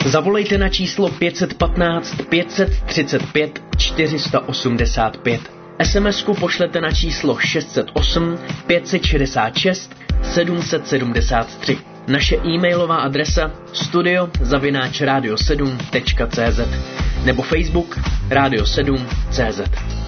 Zavolejte na číslo 515 535 485. SMS-ku pošlete na číslo 608 566 773. Naše e-mailová adresa studio@radio7.cz nebo Facebook Radio7.cz.